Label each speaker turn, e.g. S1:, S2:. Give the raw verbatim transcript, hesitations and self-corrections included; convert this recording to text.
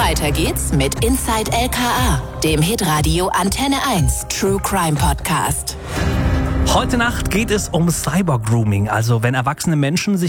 S1: Weiter geht's mit Inside L K A, dem Hitradio Antenne eins True Crime Podcast.
S2: Heute Nacht geht es um Cyber-Grooming, also wenn erwachsene Menschen sich